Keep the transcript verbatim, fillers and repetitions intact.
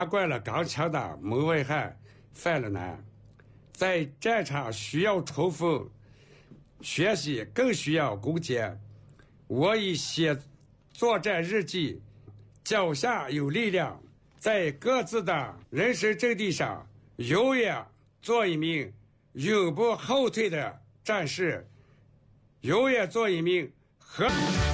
打惯了钢枪的门外汉犯了难，在战场需要冲锋，学习更需要攻坚。我已写作战日记，脚下有力量，在各自的人生阵地上，永远做一名永不后退的战士，永远做一名和。